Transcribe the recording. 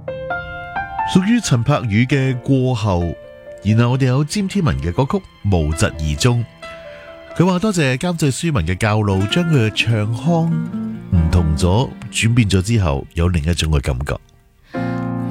屬於陳柏宇嘅過後，然後我哋有詹天文嘅歌曲無疾而終。佢話多謝監製舒文嘅教路，將佢嘅唱腔唔同咗，轉變咗之後有另一種嘅感覺。